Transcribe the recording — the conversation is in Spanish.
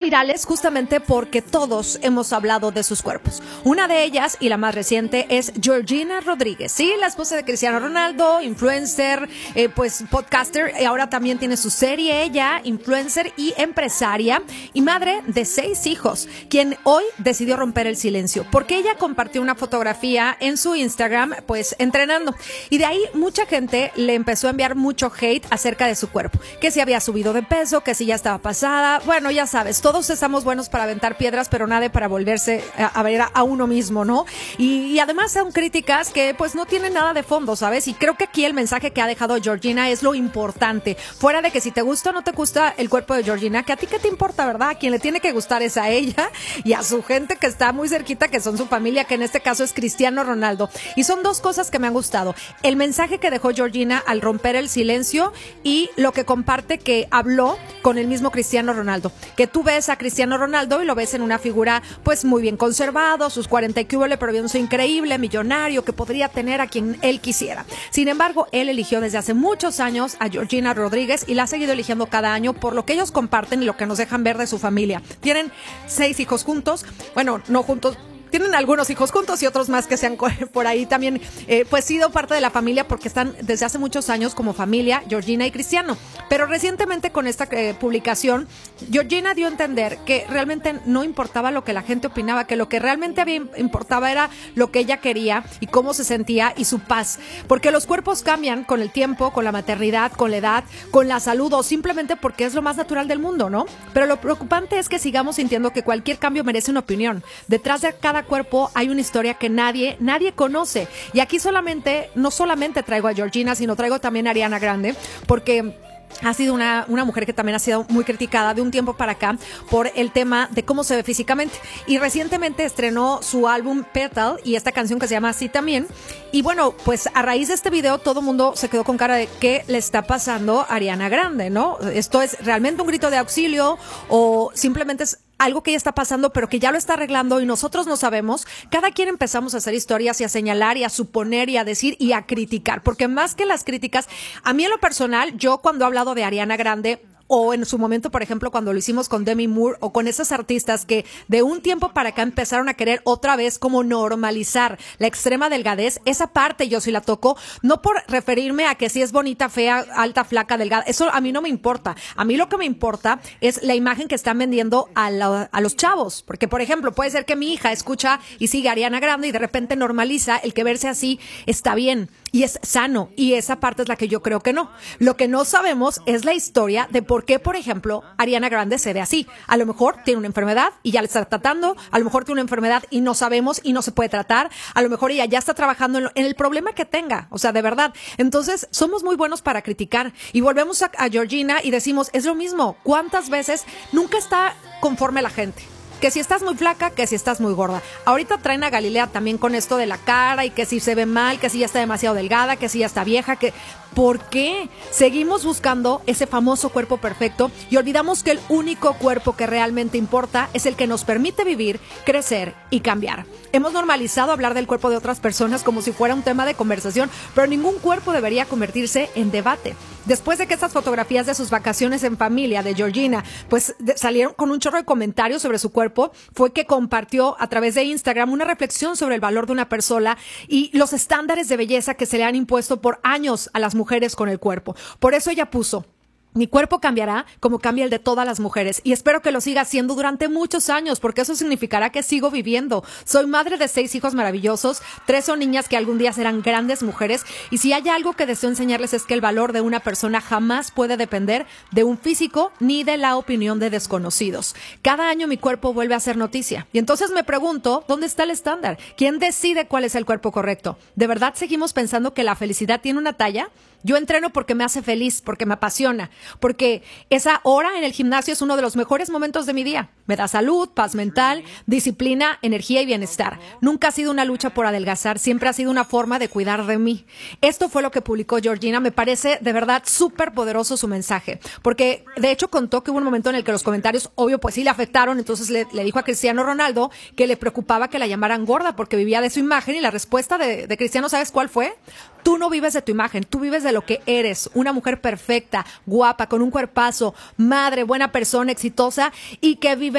virales justamente porque todos hemos hablado de sus cuerpos. Una de ellas, y la más reciente, es Georgina Rodríguez, sí, la esposa de Cristiano Ronaldo, influencer, pues podcaster, y ahora también tiene su serie ella, influencer y empresaria, y madre de 6 hijos, quien hoy decidió romper el silencio, porque ella compartió una fotografía en su Instagram, pues entrenando, y de ahí mucha gente le empezó a enviar mucho hate acerca de su cuerpo, que si había subido de peso, que si ya estaba pasada, bueno, ya sabes, todos estamos buenos para aventar piedras, pero nadie para volverse a ver a uno mismo, ¿no? Y además son críticas que pues no tienen nada de fondo, ¿sabes? Y creo que aquí el mensaje que ha dejado Georgina es lo importante, fuera de que si te gusta o no te gusta el cuerpo de Georgina, que a ti qué te importa, ¿verdad? A quien le tiene que gustar es a ella y a su gente que está muy cerquita, que son su familia, que en este caso es Cristiano Ronaldo. Y son dos cosas que me han gustado: el mensaje que dejó Georgina al romper el silencio y lo que comparte, que habló con el mismo Cristiano Ronaldo, que tú ves a Cristiano Ronaldo y lo ves en una figura pues muy bien conservado, sus 40 y cúbole, pero bien increíble, millonario, que podría tener a quien él quisiera. Sin embargo, él eligió desde hace muchos años a Georgina Rodríguez y la ha seguido eligiendo cada año por lo que ellos comparten y lo que nos dejan ver de su familia. Tienen 6 hijos juntos, bueno, no juntos, tienen algunos hijos juntos y otros más que se han por ahí también pues sido parte de la familia, porque están desde hace muchos años como familia, Georgina y Cristiano. Pero recientemente con esta publicación, Georgina dio a entender que realmente no importaba lo que la gente opinaba, que lo que realmente importaba era lo que ella quería y cómo se sentía y su paz. Porque los cuerpos cambian con el tiempo, con la maternidad, con la edad, con la salud o simplemente porque es lo más natural del mundo, ¿no? Pero lo preocupante es que sigamos sintiendo que cualquier cambio merece una opinión. Detrás de cada cuerpo hay una historia que nadie conoce. Y aquí no solamente traigo a Georgina, sino traigo también a Ariana Grande, porque ha sido una mujer que también ha sido muy criticada de un tiempo para acá por el tema de cómo se ve físicamente. Y recientemente estrenó su álbum Petal y esta canción que se llama así también. Y bueno, pues a raíz de este video todo el mundo se quedó con cara de qué le está pasando a Ariana Grande, ¿no? ¿Esto es realmente un grito de auxilio o simplemente es algo que ya está pasando, pero que ya lo está arreglando y nosotros no sabemos? Cada quien empezamos a hacer historias y a señalar y a suponer y a decir y a criticar, porque más que las críticas, a mí en lo personal, yo cuando he hablado de Ariana Grande, o en su momento, por ejemplo, cuando lo hicimos con Demi Moore o con esas artistas que de un tiempo para acá empezaron a querer otra vez como normalizar la extrema delgadez, esa parte yo sí la toco, no por referirme a que si es bonita, fea, alta, flaca, delgada, eso a mí no me importa. A mí lo que me importa es la imagen que están vendiendo a los chavos, porque por ejemplo, puede ser que mi hija escucha y sigue a Ariana Grande y de repente normaliza el que verse así está bien y es sano, y esa parte es la que yo creo que no. Lo que no sabemos es la historia de por qué, por ejemplo, Ariana Grande se ve así. A lo mejor tiene una enfermedad y ya la está tratando, a lo mejor tiene una enfermedad y no sabemos y no se puede tratar, a lo mejor ella ya está trabajando en el problema que tenga, o sea, de verdad. Entonces, somos muy buenos para criticar y volvemos a Georgina y decimos, es lo mismo. ¿Cuántas veces nunca está conforme la gente? Que si estás muy flaca, que si estás muy gorda. Ahorita traen a Galilea también con esto de la cara y que si se ve mal, que si ya está demasiado delgada, que si ya está vieja, que... ¿Por qué? Seguimos buscando ese famoso cuerpo perfecto y olvidamos que el único cuerpo que realmente importa es el que nos permite vivir, crecer y cambiar. Hemos normalizado hablar del cuerpo de otras personas como si fuera un tema de conversación, pero ningún cuerpo debería convertirse en debate. Después de que estas fotografías de sus vacaciones en familia de Georgina pues salieron con un chorro de comentarios sobre su cuerpo, fue que compartió a través de Instagram una reflexión sobre el valor de una persona y los estándares de belleza que se le han impuesto por años a las mujeres con el cuerpo. Por eso ella puso: mi cuerpo cambiará como cambia el de todas las mujeres y espero que lo siga haciendo durante muchos años, porque eso significará que sigo viviendo. Soy madre de 6 hijos maravillosos, 3 son niñas que algún día serán grandes mujeres, y si hay algo que deseo enseñarles es que el valor de una persona jamás puede depender de un físico ni de la opinión de desconocidos. Cada año mi cuerpo vuelve a ser noticia y entonces me pregunto, ¿dónde está el estándar? ¿Quién decide cuál es el cuerpo correcto? ¿De verdad seguimos pensando que la felicidad tiene una talla? Yo entreno porque me hace feliz, porque me apasiona, porque esa hora en el gimnasio es uno de los mejores momentos de mi día. Me da salud, paz mental, disciplina, energía y bienestar. Nunca ha sido una lucha por adelgazar, siempre ha sido una forma de cuidar de mí. Esto fue lo que publicó Georgina. Me parece de verdad súper poderoso su mensaje, porque de hecho contó que hubo un momento en el que los comentarios, obvio, pues sí le afectaron. Entonces le dijo a Cristiano Ronaldo que le preocupaba que la llamaran gorda porque vivía de su imagen, y la respuesta de Cristiano, ¿sabes cuál fue? Tú no vives de tu imagen, tú vives de lo que eres, una mujer perfecta, guapa, con un cuerpazo, madre, buena persona, exitosa y que vive